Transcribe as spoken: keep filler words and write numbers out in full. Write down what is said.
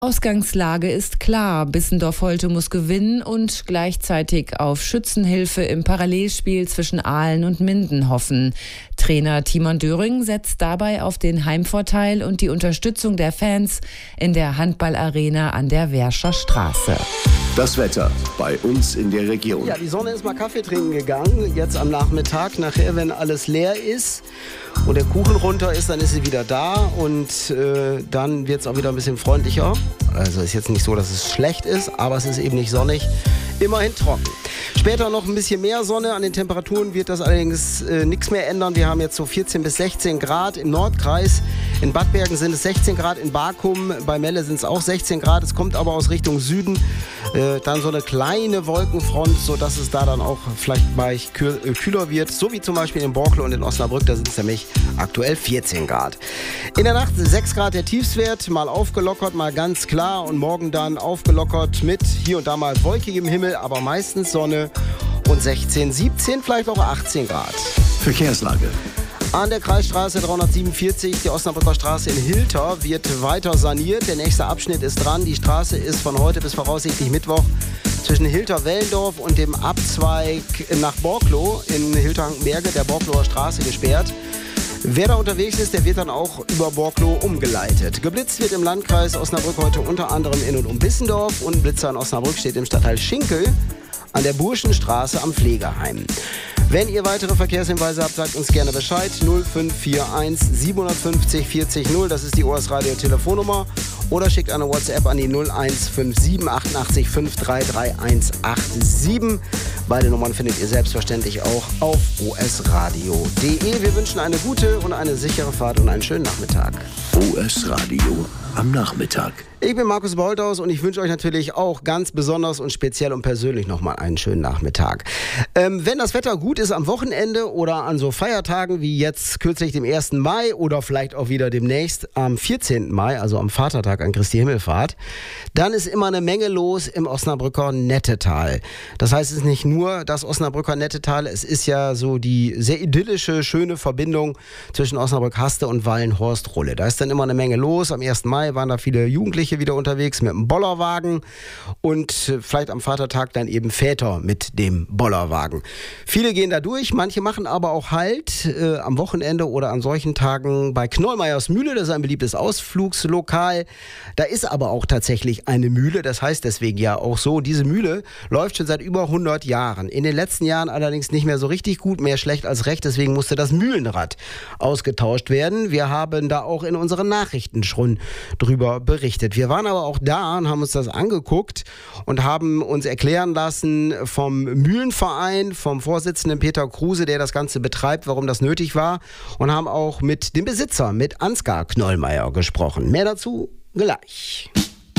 Ausgangslage ist klar. Bissendorf-Holte muss gewinnen und gleichzeitig auf Schützenhilfe im Parallelspiel zwischen Aalen und Minden hoffen. Trainer Timon Döring setzt dabei auf den Heimvorteil und die Unterstützung der Fans in der Handballarena an der Währscher Straße. Das Wetter bei uns in der Region. Ja, die Sonne ist mal Kaffee trinken gegangen, jetzt am Nachmittag. Nachher, wenn alles leer ist und der Kuchen runter ist, dann ist sie wieder da und äh, dann wird es auch wieder ein bisschen freundlicher. Also ist jetzt nicht so, dass es schlecht ist, aber es ist eben nicht sonnig. Immerhin trocken. Später noch ein bisschen mehr Sonne. An den Temperaturen wird das allerdings äh, nichts mehr ändern. Wir haben jetzt so vierzehn bis sechzehn Grad im Nordkreis. In Bad Bergen sind es sechzehn Grad, in Bakum, bei Melle sind es auch sechzehn Grad. Es kommt aber aus Richtung Süden. Äh, dann so eine kleine Wolkenfront, sodass es da dann auch vielleicht mal kühl, äh, kühler wird. So wie zum Beispiel in Borklo und in Osnabrück. Da sind es nämlich aktuell vierzehn Grad. In der Nacht sechs Grad der Tiefstwert. Mal aufgelockert, mal ganz klar. Und morgen dann aufgelockert mit hier und da mal wolkigem Himmel, aber meistens Sonne und sechzehn, siebzehn, vielleicht auch achtzehn Grad. Verkehrslage. An der Kreisstraße dreihundertsiebenundvierzig, die Osnabrücker Straße in Hilter, wird weiter saniert. Der nächste Abschnitt ist dran. Die Straße ist von heute bis voraussichtlich Mittwoch zwischen Hilter-Wellendorf und dem Abzweig nach Borklo in Hilter-Hanckenberge, der Borkloer Straße, gesperrt. Wer da unterwegs ist, der wird dann auch über Borklo umgeleitet. Geblitzt wird im Landkreis Osnabrück heute unter anderem in und um Bissendorf. Und ein Blitzer in Osnabrück steht im Stadtteil Schinkel an der Burschenstraße am Pflegeheim. Wenn ihr weitere Verkehrshinweise habt, sagt uns gerne Bescheid. null fünf vier eins siebenundfünfzig vierzig null, das ist die O S Radio Telefonnummer. Oder schickt eine WhatsApp an die null eins fünf sieben achtundachtzig fünf drei drei eins acht sieben. Beide Nummern findet ihr selbstverständlich auch auf o s radio punkt d e. Wir wünschen eine gute und eine sichere Fahrt und einen schönen Nachmittag. O S Radio am Nachmittag. Ich bin Markus Bolthaus und ich wünsche euch natürlich auch ganz besonders und speziell und persönlich nochmal einen schönen Nachmittag. Ähm, wenn das Wetter gut ist am Wochenende oder an so Feiertagen wie jetzt kürzlich dem ersten Mai oder vielleicht auch wieder demnächst am vierzehnten Mai, also am Vatertag an Christi Himmelfahrt, dann ist immer eine Menge los im Osnabrücker Nettetal. Das heißt, es ist nicht nur das Osnabrücker Nettetal, es ist ja so die sehr idyllische, schöne Verbindung zwischen Osnabrück-Haste und Wallenhorst-Rulle. Da ist dann immer eine Menge los. Am ersten Mai waren da viele Jugendliche wieder unterwegs mit dem Bollerwagen und vielleicht am Vatertag dann eben Väter mit dem Bollerwagen. Viele gehen da durch, manche machen aber auch Halt äh, am Wochenende oder an solchen Tagen bei Knollmeyers Mühle, das ist ein beliebtes Ausflugslokal. Da ist aber auch tatsächlich eine Mühle, das heißt deswegen ja auch so, diese Mühle läuft schon seit über hundert Jahren. In den letzten Jahren allerdings nicht mehr so richtig gut, mehr schlecht als recht, deswegen musste das Mühlenrad ausgetauscht werden. Wir haben da auch in unseren Nachrichten schon drüber berichtet. Wir waren aber auch da und haben uns das angeguckt und haben uns erklären lassen vom Mühlenverein, vom Vorsitzenden Peter Kruse, der das Ganze betreibt, warum das nötig war, und haben auch mit dem Besitzer, mit Ansgar Knollmeyer, gesprochen. Mehr dazu gleich.